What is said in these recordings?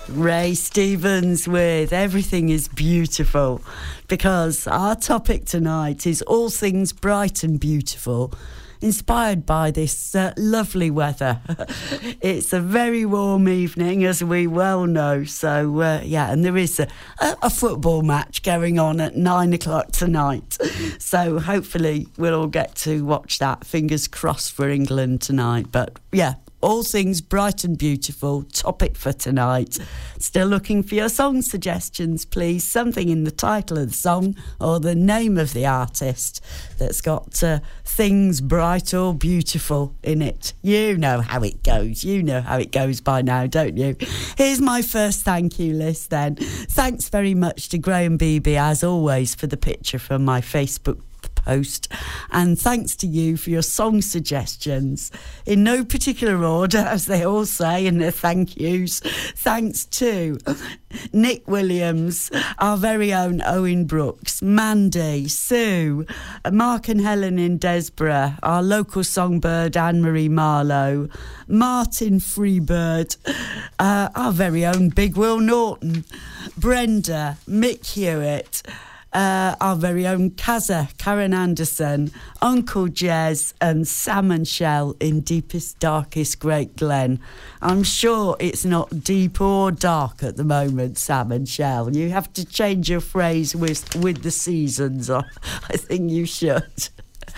Ray Stevens with Everything is Beautiful, because our topic tonight is all things bright and beautiful, inspired by this lovely weather. It's a very warm evening, as we well know, so and there is a football match going on at 9 o'clock tonight, so hopefully we'll all get to watch that. Fingers crossed for England tonight. But yeah, all things bright and beautiful, topic for tonight. Still looking for your song suggestions, please. Something in the title of the song or the name of the artist that's got things bright or beautiful in it. You know how it goes. You know how it goes by now, don't you? Here's my first thank you list then. Thanks very much to Graham Beebe, as always, for the picture from my Facebook post, and thanks to you for your song suggestions in no particular order, as they all say in their thank yous. Thanks to Nick Williams, our very own Owen Brooks, Mandy, Sue, Mark and Helen in Desborough, our local songbird Anne-Marie Marlowe, Martin Freebird, our very own Big Will Norton, Brenda, Mick Hewitt, our very own Karen Anderson, Uncle Jez, and Sam and Shell in Deepest, Darkest Great Glen. I'm sure it's not deep or dark at the moment, Sam and Shell. You have to change your phrase with the seasons. I think you should.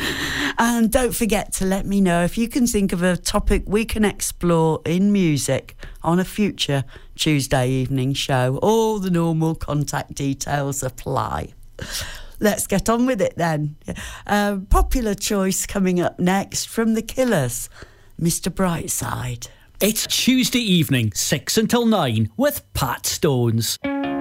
And don't forget to let me know if you can think of a topic we can explore in music on a future Tuesday evening show. All the normal contact details apply. Let's get on with it then. Popular choice coming up next from The Killers, Mr. Brightside. It's Tuesday evening, 6 until 9, with Pat Stones.